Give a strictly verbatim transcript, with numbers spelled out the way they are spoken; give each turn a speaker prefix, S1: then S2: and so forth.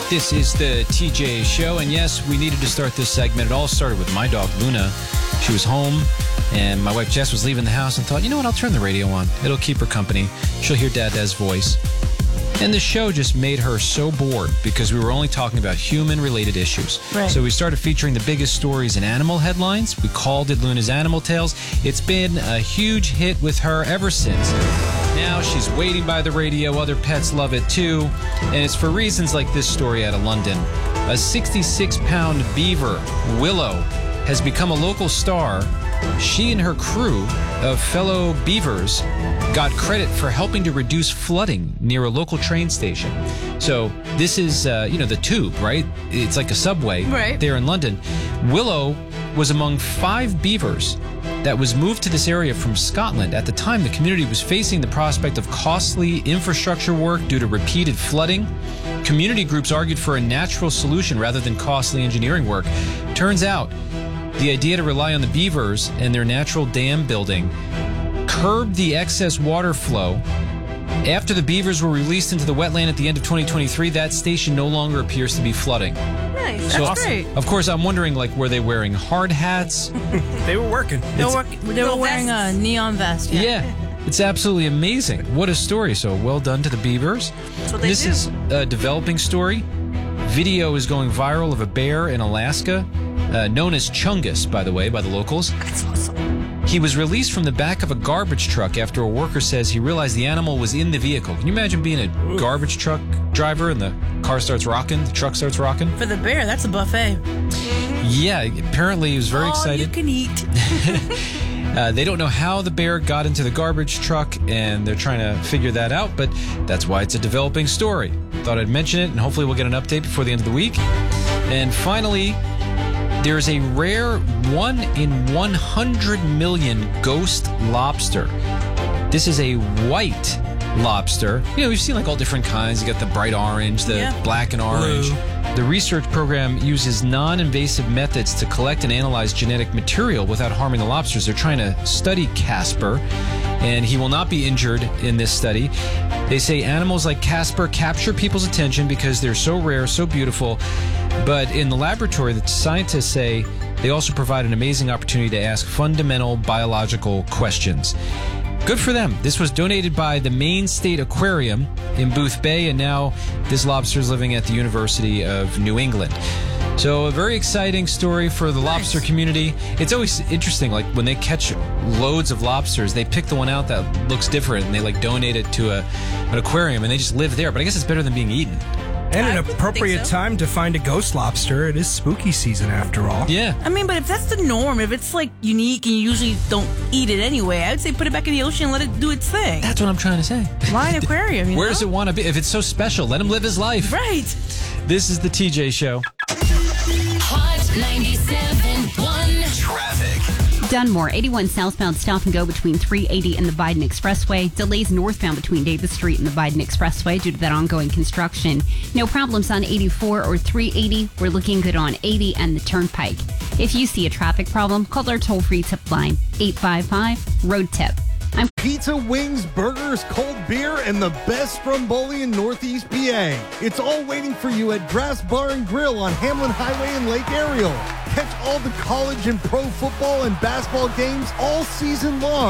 S1: This is the T J Show, and yes, we needed to start this segment. It all started with my dog, Luna. She was home, and my wife, Jess, was leaving the house and thought, you know what, I'll turn the radio on. It'll keep her company. She'll hear Dada's voice. And the show just made her so bored because we were only talking about human-related issues.
S2: Right.
S1: So we started featuring the biggest stories in animal headlines. We called it Luna's Animal Tales. It's been a huge hit with her ever since. Now she's waiting by the radio. Other pets love it too. And it's for reasons like this story out of London. A sixty-six pound beaver, Willow, has become a local star. She and her crew of fellow beavers got credit for helping to reduce flooding near a local train station. So this is, uh, you know, the Tube, right? It's like a subway
S2: right.
S1: there in London. Willow was among five beavers that was moved to this area from Scotland. At the time, the community was facing the prospect of costly infrastructure work due to repeated flooding. Community groups argued for a natural solution rather than costly engineering work. Turns out, the idea to rely on the beavers and their natural dam building curbed the excess water flow. After the beavers were released into the wetland at the end of twenty twenty-three, that station no longer appears to be flooding.
S2: Nice. That's
S1: So,
S2: awesome. Great.
S1: Of course, I'm wondering, like, were they wearing hard hats?
S3: They were working.
S2: They were, work, they were wearing a neon vest. Yeah.
S1: Yeah. It's absolutely amazing. What a story. So well done to the beavers.
S2: That's what they
S1: this
S2: do.
S1: is a developing story. Video is going viral of a bear in Alaska, uh, known as Chungus, by the way, by the locals.
S2: That's awesome.
S1: He was released from the back of a garbage truck after a worker says he realized the animal was in the vehicle. Can you imagine being a garbage truck driver and the car starts rocking, the truck starts rocking?
S2: For the bear, that's a buffet.
S1: Yeah, apparently he was very
S2: All
S1: excited.
S2: you can eat.
S1: Uh, they don't know how the bear got into the garbage truck, and they're trying to figure that out, but that's why it's a developing story. Thought I'd mention it, and hopefully we'll get an update before the end of the week. And finally, there's a rare one in one hundred million ghost lobster. This is a white lobster. You know, we've seen like all different kinds. You got the bright orange, the
S2: Yeah.
S1: black and orange.
S3: Blue.
S1: The research program uses non-invasive methods to collect and analyze genetic material without harming the lobsters. They're trying to study Casper, and he will not be injured in this study. They say animals like Casper capture people's attention because they're so rare, so beautiful. But in the laboratory, the scientists say they also provide an amazing opportunity to ask fundamental biological questions. Good for them. This was donated by the Maine State Aquarium in Booth Bay, and now this lobster is living at the University of New England. So a very exciting story for the lobster
S2: Nice.
S1: community. It's always interesting, like when they catch loads of lobsters, they pick the one out that looks different, and they like donate it to a, an aquarium, and they just live there. But I guess it's better than being eaten.
S3: And
S2: I
S3: an
S2: would think
S3: appropriate
S2: so.
S3: time to find a ghost lobster. It is spooky season after all.
S1: Yeah.
S2: I mean, but if that's the norm, if it's like unique and you usually don't eat it anyway, I would say put it back in the ocean and let it do its thing.
S1: That's what I'm trying to say.
S2: Why an aquarium? You
S1: Where
S2: know?
S1: does it want to be? If it's so special, let him live his life.
S2: Right.
S1: This is the T J Show.
S4: Hot ninety-seven point one.
S5: Traffic.
S6: Dunmore, eighty-one southbound stop and go between three eighty and the Biden Expressway. Delays northbound between Davis Street and the Biden Expressway due to that ongoing construction. No problems on eighty-four or three eighty. We're looking good on eighty and the Turnpike. If you see a traffic problem, call our toll-free tip line, eight five five, road tip. I'm
S7: Pizza, wings, burgers, cold beer, and the best Stromboli in Northeast P A. It's all waiting for you at Grass Bar and Grill on Hamlin Highway in Lake Ariel. Catch all the college and pro football and basketball games all season long.